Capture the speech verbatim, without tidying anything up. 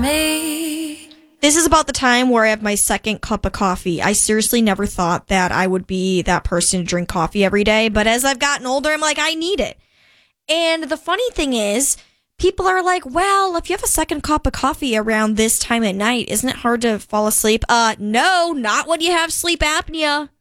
me. This is about the time where I have my second cup of coffee. I seriously never thought that I would be that person to drink coffee every day. But as I've gotten older, I'm like, I need it. And the funny thing is, people are like, well, if you have a second cup of coffee around this time at night, isn't it hard to fall asleep? Uh, no, not when you have sleep apnea.